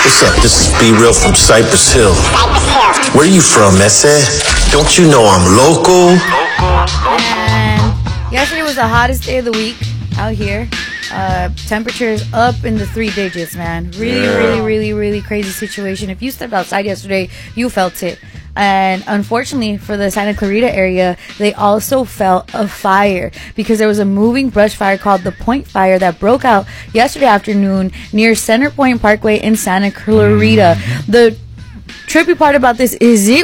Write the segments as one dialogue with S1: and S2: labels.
S1: What's up? This is Be Real from Cypress Hill. Where you from, Ese? Don't you know I'm local?
S2: And yesterday was the hottest day of the week out here. Temperatures up in the 3 digits, man. Really crazy situation. If you stepped outside yesterday, you felt it. And unfortunately for the Santa Clarita area, they also felt a fire because there was a moving brush fire called the Point Fire that broke out yesterday afternoon near Center Point Parkway in Santa Clarita. The trippy part about this is it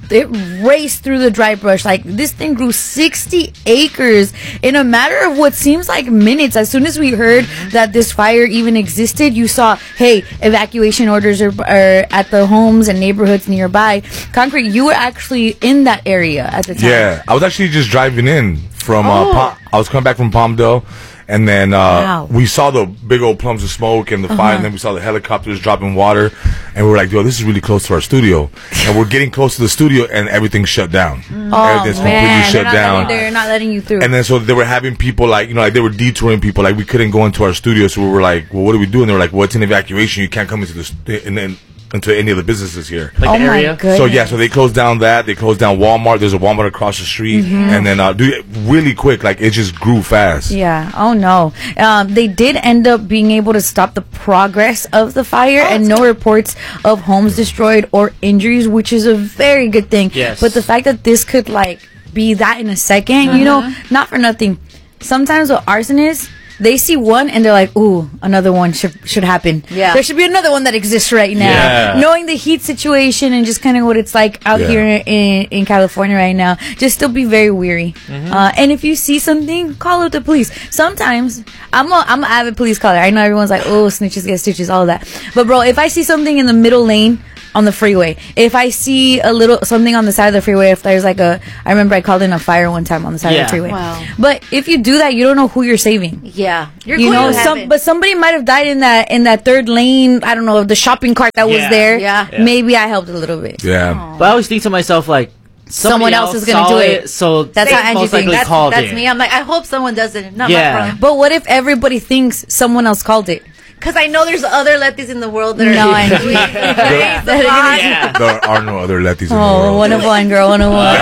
S2: raced through the dry brush. Like, this thing grew 60 acres in a matter of what seems like minutes. As soon as we heard that this fire even existed, you saw, hey, evacuation orders are at the homes and neighborhoods nearby. Concrete, you were actually in that area at the time.
S3: Yeah, I was actually just driving in from I was coming back from Palmdale. And then we saw the big old plumes of smoke and the fire, and then we saw the helicopters dropping water, and we were like, yo, this is really close to our studio. And we're getting close to the studio, and everything's shut down. Everything's completely shut down.
S2: They're not letting you through.
S3: And then so they were having people, like, you know, like they were detouring people. Like, we couldn't go into our studio, so we were like, well, what do we do? And they were like, well, it's an evacuation. You can't come into any of the businesses here.
S4: Like the area?
S3: So yeah, so they closed down that. They closed down Walmart. There's a Walmart across the street. And then really quick, like, it just grew fast.
S2: Yeah. Oh no. They did end up being able to stop the progress of the fire, and no reports of homes destroyed or injuries, which is a very good thing.
S4: Yes.
S2: But the fact that this could like be that in a second, you know, not for nothing. Sometimes what arsonists, they see one and they're like, ooh, another one should happen. Yeah. There should be another one that exists right now. Yeah. Knowing the heat situation and just kind of what it's like out here in California right now, just still be very weary. And if you see something, call out the police. Sometimes, I'm an avid police caller. I know everyone's like, oh, snitches get stitches, all of that. But bro, if I see something in the middle lane on the freeway, if I see something on the side of the freeway, if there's like I remember I called in a fire one time on the side of the freeway. Wow. But if you do that, you don't know who you're saving.
S5: Yeah.
S2: But somebody might have died in that third lane. I don't know, the shopping cart that was there. Yeah. Maybe I helped a little bit.
S3: Yeah.
S4: Aww. But I always think to myself, like,
S2: someone else is going to do it.
S4: So
S2: that's how Angie thinks.
S5: That's me. I'm like, I hope someone does it. Not my problem.
S2: But what if everybody thinks someone else called it?
S5: Because I know there's other Letis in the world that are...
S2: No, Angie.
S3: There are no other Letis in the
S2: Oh,
S3: world.
S2: 101, girl, 101.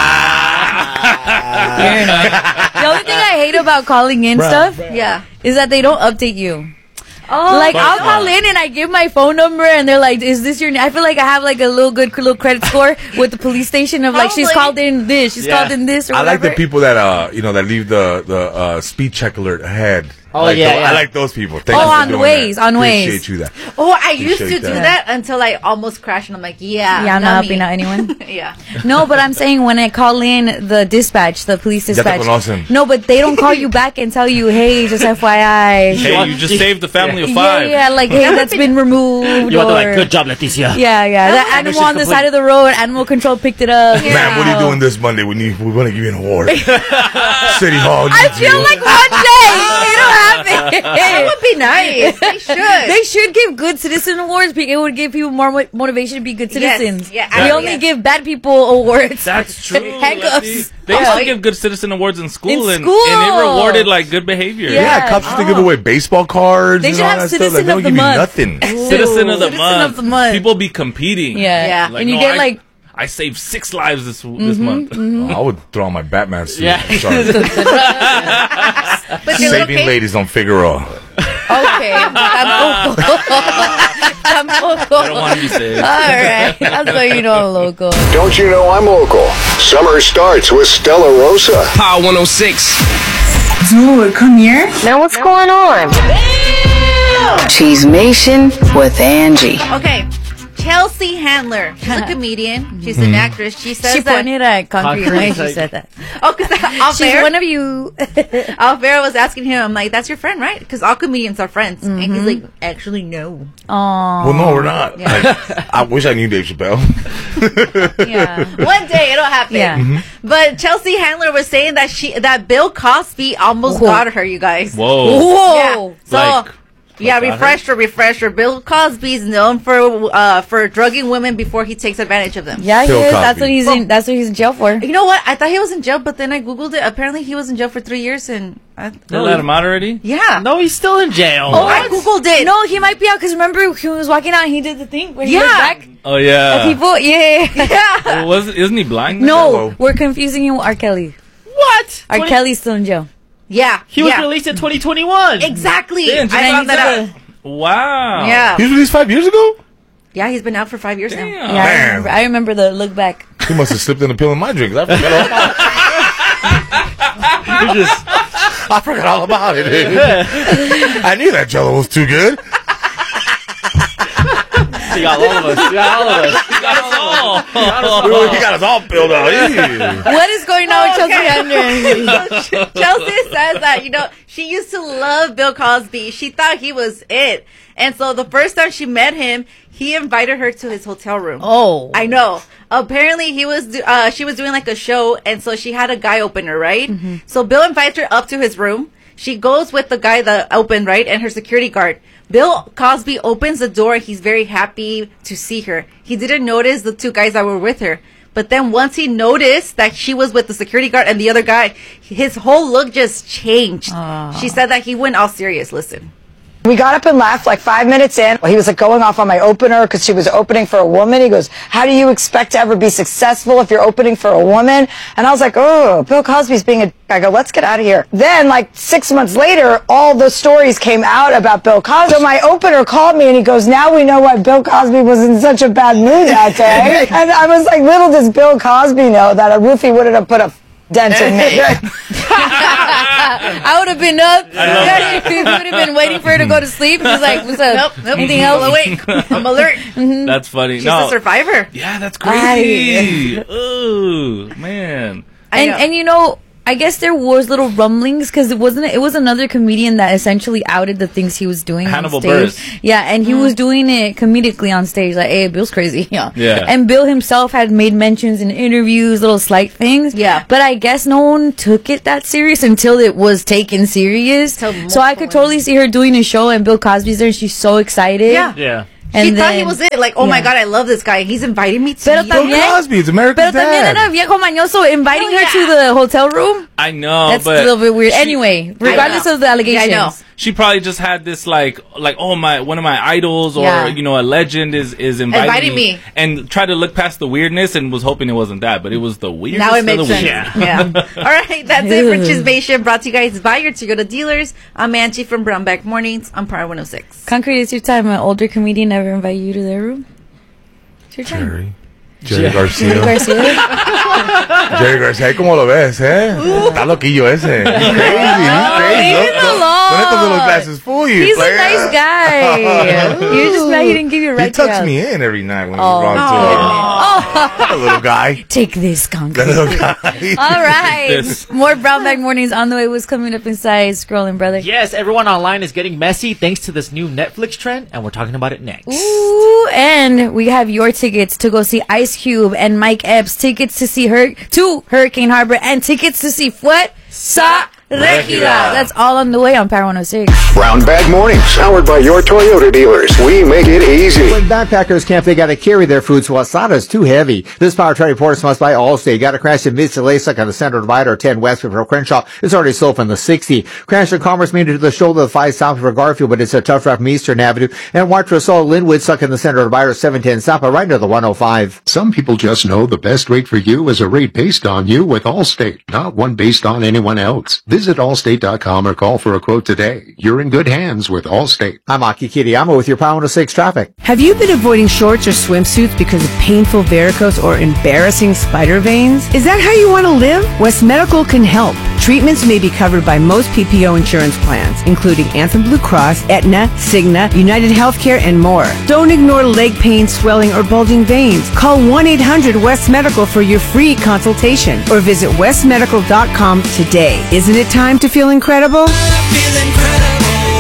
S2: The only thing I hate about calling in stuff is that they don't update you. Like, I'll call in and I give my phone number and they're like, is this your name? I feel like I have like a little credit score with the police station of like, she's called in this, she's called in this, or whatever.
S3: I like the people that that leave the speed check alert ahead.
S4: Oh,
S3: I like those people. Thank you for
S2: on
S3: doing
S2: Waze,
S3: that.
S2: on Waze.
S3: Appreciate you that.
S5: Oh, I used to do that until I almost crashed, and I'm like,
S2: I'm not helping out anyone.
S5: Yeah.
S2: No, but I'm saying when I call in the dispatch, the police dispatch. No, but they don't call you back and tell you, hey, just FYI.
S6: Hey, you just saved the family of 5.
S2: Yeah, like, hey, that's been removed.
S4: You want to like, good job, Leticia.
S2: Yeah. That animal on the side of the road, animal control picked it up.
S3: Yeah. Man, what are you doing this Monday? We want to give you an award. City Hall.
S2: I feel like one day it'll happen.
S5: That would be nice. They should.
S2: They should give good citizen awards. It would give people more motivation to be good citizens.
S5: Yes. Yeah,
S2: we only give bad people awards.
S6: That's true.
S2: Handcuffs.
S6: They used to give good citizen awards in school, and it rewarded like good behavior.
S3: Yeah, cops used to give away baseball cards.
S2: They should have citizen of the month.
S6: Citizen of the month. People be competing.
S2: Yeah.
S6: Like,
S2: and you get like,
S6: I saved 6 lives this month.
S3: I would throw on my Batman suit.
S4: Yeah.
S5: But
S3: saving ladies on Figueroa.
S5: Okay.
S6: I don't want to be saved.
S2: All right. That's why you know I'm local.
S7: Don't you know I'm local? Summer starts with Stella Rosa.
S1: Power 106.
S8: Dude, come here.
S9: Now what's going on? Cheesemation with Angie.
S5: Okay. Chelsea Handler. She's a comedian. She's an actress. She says
S2: she pointed at concrete when she said that.
S5: Oh, because
S2: she's one of you.
S5: Alvera was asking him, I'm like, that's your friend, right? Because all comedians are friends. And he's like, actually, no.
S2: Oh.
S3: Well, no, we're not. Yeah. Like, I wish I knew Dave Chappelle.
S5: Yeah. One day it'll happen.
S2: Yeah.
S5: But Chelsea Handler was saying that that Bill Cosby almost got her, you guys.
S6: Whoa.
S5: Yeah. So Yeah, refresher. Bill Cosby's known for drugging women before he takes advantage of them.
S2: Yeah, he is. That's what he's in jail for.
S5: You know what? I thought he was in jail, but then I googled it. Apparently, he was in jail for 3 years, and
S6: they let him out already.
S5: Yeah.
S4: No, he's still in jail.
S5: Oh, I googled it.
S2: No, he might be out because remember he was walking out and he did the thing where he looked back.
S6: Oh yeah.
S2: People, yeah.
S6: Well, isn't he blind?
S2: No, we're confusing him with R. Kelly.
S4: What?
S2: R. Kelly's still in jail.
S5: Yeah.
S4: He was released in 2021.
S5: Exactly. I found that out.
S6: Wow.
S5: Yeah.
S3: He was released 5 years ago?
S5: Yeah, he's been out for 5 years now.
S2: Yeah, I remember the look back.
S3: He must have slipped in a pill in my drink. I forgot all about it. I forgot all about it. I knew that Jello was too good.
S4: He got all of us. He got all of us.
S6: He got us all.
S3: He got us all filled out.
S2: What is going on with Chelsea Handler?
S5: Chelsea says that, she used to love Bill Cosby. She thought he was it. And so the first time she met him, he invited her to his hotel room.
S2: Oh.
S5: I know. Apparently she was doing like a show, and so she had a guy open her, right? Mm-hmm. So Bill invites her up to his room. She goes with the guy that opened, right, and her security guard. Bill Cosby opens the door. He's very happy to see her. He didn't notice the two guys that were with her. But then once he noticed that she was with the security guard and the other guy, his whole look just changed. She said that he went all serious. Listen.
S10: We got up and left like 5 minutes in. He was like going off on my opener because she was opening for a woman. He goes, how do you expect to ever be successful if you're opening for a woman? And I was like, oh, Bill Cosby's being a... I go, let's get out of here. Then like 6 months later, all the stories came out about Bill Cosby. So my opener called me and he goes, now we know why Bill Cosby was in such a bad mood that day. And I was like, little does Bill Cosby know that a roofie wouldn't have put a dent in me.
S2: I would have been up. He would have been waiting for her to go to sleep. He was like, what's up?
S5: Nope.
S2: Anything else?
S5: I'm awake. I'm alert.
S2: Mm-hmm.
S6: That's funny.
S5: She's a survivor.
S6: Yeah, that's crazy. Ooh, man.
S2: And I guess there was little rumblings because it was another comedian that essentially outed the things he was doing
S6: Hannibal
S2: on stage.
S6: Buress.
S2: Yeah, and he was doing it comedically on stage, like, hey, Bill's crazy. Yeah. And Bill himself had made mentions in interviews, little slight things. Yeah. But I guess no one took it that serious until it was taken serious. So I could totally see her doing a show and Bill Cosby's there and she's so excited.
S6: Yeah.
S5: She thought he was it. Like, oh my God, I love this guy. He's inviting me to
S3: Bill Cosby, it's America's dad.
S2: También era viejo mañoso inviting her to the hotel room.
S6: I know,
S2: That's
S6: but
S2: a little bit weird. Anyway, regardless of the allegations.
S5: Yeah, I know.
S6: She probably just had this like one of my idols or a legend is inviting me and tried to look past the weirdness and was hoping it wasn't that, but it was the weirdness.
S5: Now it makes sense.
S6: Yeah.
S5: All right, that's it for Chisbation, brought to you guys by your Toyota dealers. I'm Angie from Brownback Mornings on Power 106.
S2: Concrete, it's your time. An older comedian ever invite you to their room? It's your time.
S3: Jerry Garcia. Jerry Garcia, ¿cómo lo ves, eh? Está loquillo ese. He's crazy.
S2: Leave him alone.
S3: Don't let the little glasses fool you,
S2: He's
S3: player.
S2: a nice guy. You're just mad he didn't give you a right
S3: He tucks me in every night when we're on tour. The little guy.
S2: Take this, Concrete.
S3: The little guy.
S2: All right. More Brownback Mornings on the way. What's coming up inside? Scrolling, brother.
S4: Yes, everyone online is getting messy thanks to this new Netflix trend, and we're talking about it next.
S2: Ooh, and we have your tickets to go see Ice Cube and Mike Epps, tickets to see to Hurricane Harbor, and tickets to see Fuerza Regida. That's all on the way on Power 106.
S7: Brown Bag Mornings, powered by your Toyota dealers. We make it easy.
S11: When backpackers camp, they got to carry their food, so Asada's too heavy. This Power Train report is sponsored by Allstate. Got to crash in Mid-Salesa on the Center Divider, 10 West before Crenshaw. It's already sold from the 60. Crash in Commerce made it to the shoulder of 5 South for Garfield, but it's a tough drive from Eastern Avenue. And White Rosal Linwood stuck in the Center Divider, 710 South, right near the 105.
S12: Some people just know the best rate for you is a rate based on you with Allstate, not one based on anyone else. Visit Allstate.com or call for a quote today. You're in good hands with Allstate.
S11: I'm Aki Kiriyama with your Power 106 traffic.
S13: Have you been avoiding shorts or swimsuits because of painful varicose or embarrassing spider veins? Is that how you want to live? West Medical can help. Treatments may be covered by most PPO insurance plans, including Anthem Blue Cross, Aetna, Cigna, United Healthcare, and more. Don't ignore leg pain, swelling, or bulging veins. Call 1-800-WEST Medical for your free consultation or visit westmedical.com today. Isn't it time to feel incredible?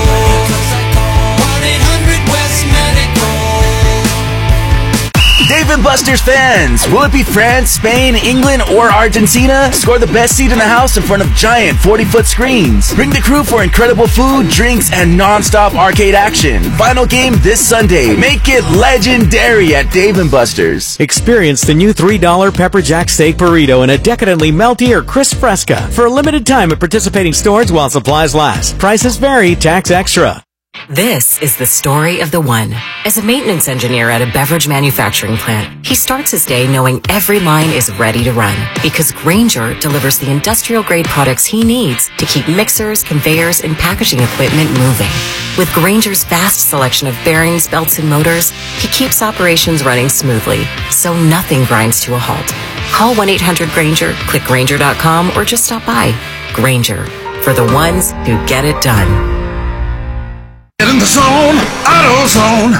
S14: David Dave & Buster's fans, will it be France, Spain, England, or Argentina? Score the best seat in the house in front of giant 40-foot screens. Bring the crew for incredible food, drinks, and non-stop arcade action. Final game this Sunday. Make it legendary at Dave & Buster's.
S15: Experience the new $3 Pepper Jack Steak Burrito in a decadently melty or crisp fresca for a limited time at participating stores while supplies last. Prices vary, tax extra.
S16: This is the story of the one. As a maintenance engineer at a beverage manufacturing plant, he starts his day knowing every line is ready to run because Grainger delivers the industrial-grade products he needs to keep mixers, conveyors, and packaging equipment moving. With Grainger's vast selection of bearings, belts, and motors, he keeps operations running smoothly, so nothing grinds to a halt. Call 1-800-GRAINGER, click Grainger.com, or just stop by. Grainger, for the ones who get it done.
S17: Get in the zone, AutoZone.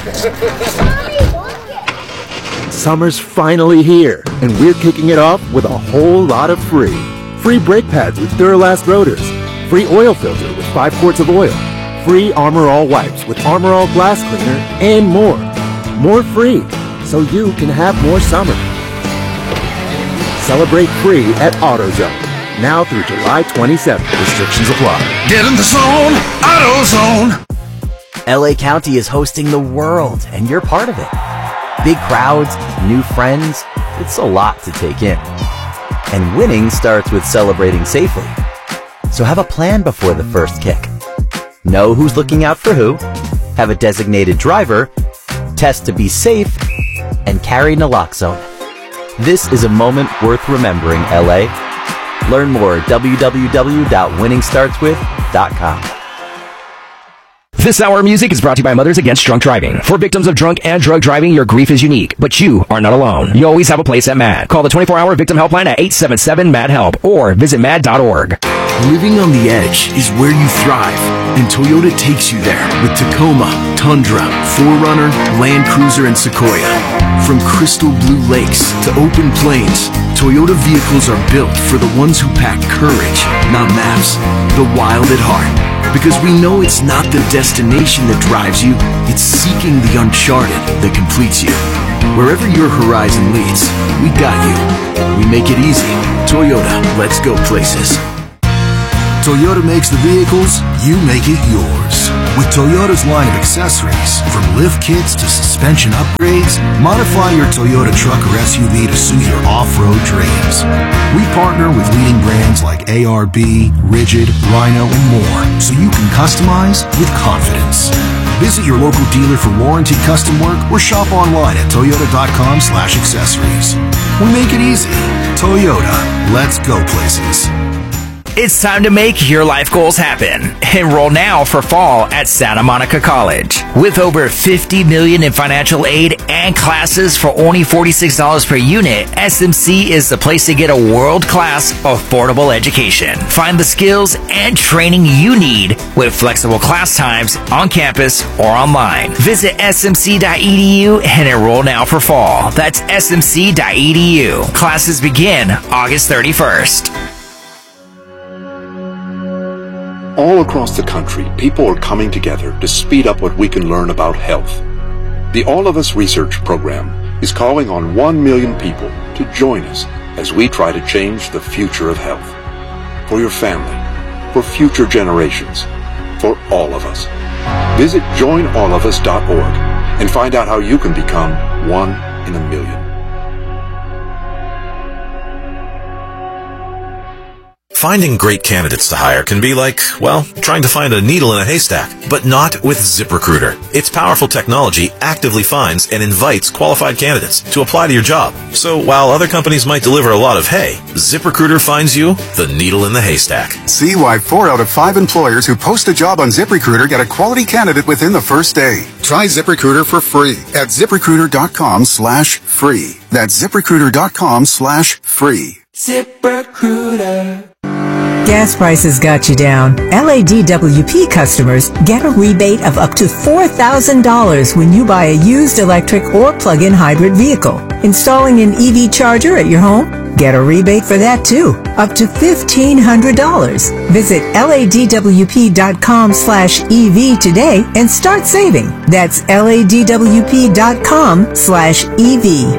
S18: Summer's finally here, and we're kicking it off with a whole lot of free. Free brake pads with Duralast rotors. Free oil filter with 5 quarts of oil. Free Armor All wipes with Armor All glass cleaner, and more. More free, so you can have more summer. Celebrate free at AutoZone. Now through July 27th. Restrictions apply.
S17: Get in the zone, AutoZone.
S19: LA County is hosting the world, and you're part of it. Big crowds, new friends, it's a lot to take in. And winning starts with celebrating safely. So have a plan before the first kick. Know who's looking out for who, have a designated driver, test to be safe, and carry naloxone. This is a moment worth remembering, LA. Learn more at www.winningstartswith.com.
S20: This hour of music is brought to you by Mothers Against Drunk Driving. For victims of drunk and drug driving, your grief is unique, but you are not alone. You always have a place at MAD. Call the 24-hour victim helpline at 877-MAD-HELP or visit MAD.org.
S21: Living on the edge is where you thrive, and Toyota takes you there with Tacoma, Tundra, 4Runner, Land Cruiser, and Sequoia. From crystal blue lakes to open plains, Toyota vehicles are built for the ones who pack courage, not maps, the wild at heart. Because we know it's not the destination that drives you, it's seeking the uncharted that completes you. Wherever your horizon leads, we got you. We make it easy. Toyota, let's go places. Toyota makes the vehicles, you make it yours. With Toyota's line of accessories, from lift kits to suspension upgrades, modify your Toyota truck or SUV to suit your off-road dreams. We partner with leading brands like ARB, Rigid, Rhino, and more, so you can customize with confidence. Visit your local dealer for warranty custom work or shop online at toyota.com/accessories. We make it easy. Toyota, let's go places.
S14: It's time to make your life goals happen. Enroll now for fall at Santa Monica College. With over $50 million in financial aid and classes for only $46 per unit, SMC is the place to get a world-class, affordable education. Find the skills and training you need with flexible class times on campus or online. Visit smc.edu and enroll now for fall. That's smc.edu. Classes begin August 31st.
S22: All across the country, people are coming together to speed up what we can learn about health. The All of Us Research Program is calling on 1 million people to join us as we try to change the future of health. For your family, for future generations, for all of us. Visit joinallofus.org and find out how you can become 1 in a million.
S23: Finding great candidates to hire can be like, well, trying to find a needle in a haystack, but not with ZipRecruiter. Its powerful technology actively finds and invites qualified candidates to apply to your job. So while other companies might deliver a lot of hay, ZipRecruiter finds you the needle in the haystack.
S24: See why 4 out of 5 employers who post a job on ZipRecruiter get a quality candidate within the first day. Try ZipRecruiter for free at ZipRecruiter.com/free. That's ZipRecruiter.com/free.
S13: ZipRecruiter. Gas prices got you down. LADWP customers get a rebate of up to $4,000 when you buy a used electric or plug-in hybrid vehicle. Installing an EV charger at your home?
S1: Get a rebate for that too, up to $1,500. Visit ladwp.com/EV today and start saving. That's ladwp.com/EV.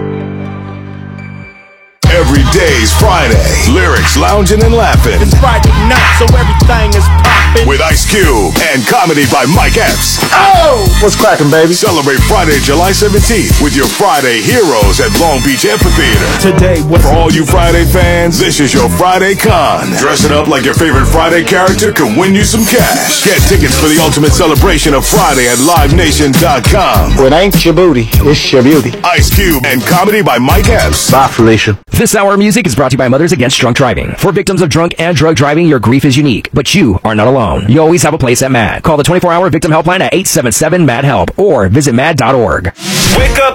S8: Every day's Friday. Lyrics, lounging, and laughing.
S9: It's Friday night, so everything is popping.
S8: With Ice Cube and comedy by Mike Epps.
S9: Oh!
S8: What's cracking, baby? Celebrate Friday, July 17th with your Friday heroes at Long Beach Amphitheater.
S9: Today,
S8: for all you Friday fans, this is your Friday Con. Dressing up like your favorite Friday character can win you some cash. Get tickets for the ultimate celebration of Friday at LiveNation.com.
S9: Well, it ain't your booty, it's your beauty.
S8: Ice Cube and comedy by Mike Epps.
S9: Bye, Felicia.
S20: This hour of music is brought to you by Mothers Against Drunk Driving. For victims of drunk and drug driving, your grief is unique, but you are not alone. You always have a place at MAD. Call the 24-hour victim helpline at 877-MAD-HELP or visit mad.org.
S23: Wake up